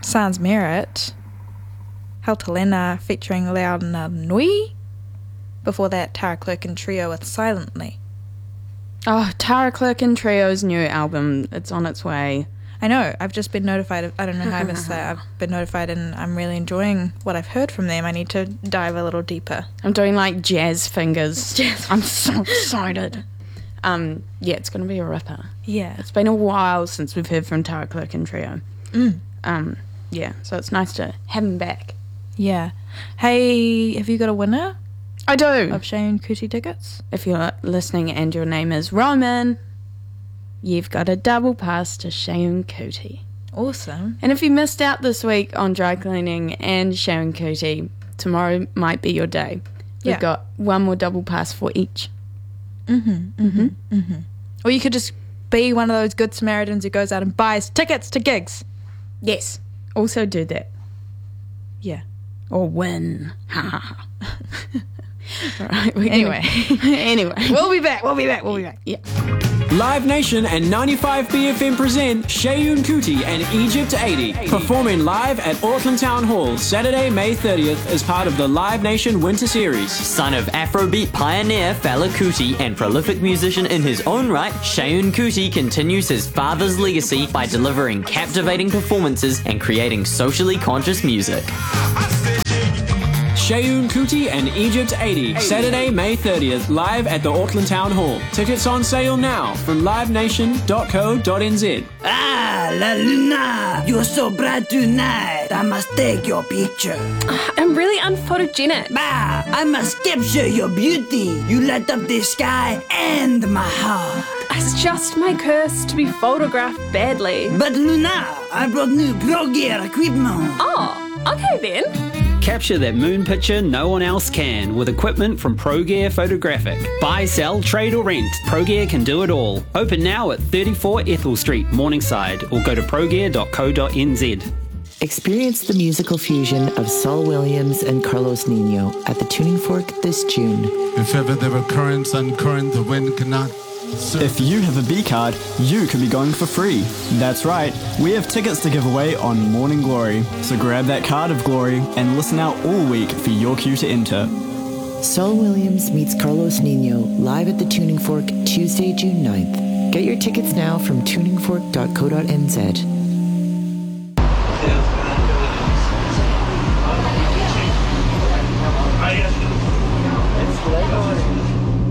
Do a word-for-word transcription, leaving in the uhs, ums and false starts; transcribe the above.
Sans Merit, Haltalena featuring Launa Nui. Before that, Tara Clerk and Trio with Silently. Oh, Tara Clerk and Trio's new album, it's on its way. I know, I've just been notified, of, I don't know how I missed that, I've been notified and I'm really enjoying what I've heard from them. I need to dive a little deeper. I'm doing like jazz fingers. Jazz. I'm so excited. Um, yeah, it's going to be a ripper. Yeah. It's been a while since we've heard from Tara Clerk and Trio. Mm. Um, yeah, so it's nice to have him back. Yeah. Hey, have you got a winner? I do. Of Cheyenne Kuti tickets? If you're listening and your name is Roman, you've got a double pass to Cheyenne Kuti. Awesome. And if you missed out this week on dry cleaning and Cheyenne Kuti, tomorrow might be your day. We've Yeah. got one more double pass for each. Mm-hmm, mm-hmm, mm-hmm. Or you could just be one of those good Samaritans who goes out and buys tickets to gigs. Yes. Also do that. Yeah. Or win. Ha ha ha. All right. We're Anyway. Gonna, anyway. We'll be back. We'll be back. We'll be back. Yeah. Live Nation and ninety-five B F M present Cheyenne Kuti and Egypt eighty, performing live at Auckland Town Hall Saturday, May thirtieth as part of the Live Nation Winter Series. Son of Afrobeat pioneer Fela Kuti and prolific musician in his own right, Cheyenne Kuti continues his father's legacy by delivering captivating performances and creating socially conscious music. Cheyenne Kuti and Egypt eighty, Saturday, May thirtieth, live at the Auckland Town Hall. Tickets on sale now from live nation dot co dot n z. Ah, La Luna, you're so bright tonight. I must take your picture. I'm really unphotogenic. Bah, I must capture your beauty. You light up the sky and my heart. It's just my curse to be photographed badly. But Luna, I brought new pro gear equipment. Oh, okay then. Capture that moon picture no one else can with equipment from ProGear Photographic. Buy, sell, trade or rent, ProGear can do it all. Open now at thirty-four Ethel Street, Morningside, or go to progear dot co dot n z. Experience the musical fusion of Saul Williams and Carlos Nino at the Tuning Fork this June. If ever there were currents uncurrent, the wind cannot... If you have a B card, you could be going for free. That's right, we have tickets to give away on Morning Glory. So grab that card of glory and listen out all week for your cue to enter. Saul Williams meets Carlos Nino live at the Tuning Fork Tuesday, June ninth. Get your tickets now from tuning fork dot co dot n z.